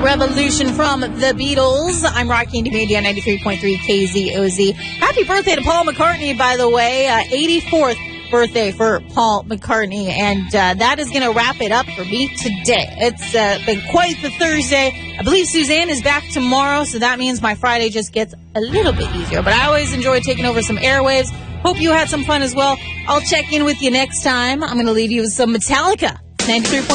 Revolution from the Beatles. I'm Rocky Media 93.3 KZOZ. Happy birthday to Paul McCartney, by the way. 84th birthday for Paul McCartney. And that is going to wrap it up for me today. It's been quite the Thursday. I believe Suzanne is back tomorrow, so that means my Friday just gets a little bit easier. But I always enjoy taking over some airwaves. Hope you had some fun as well. I'll check in with you next time. I'm going to leave you with some Metallica. 93.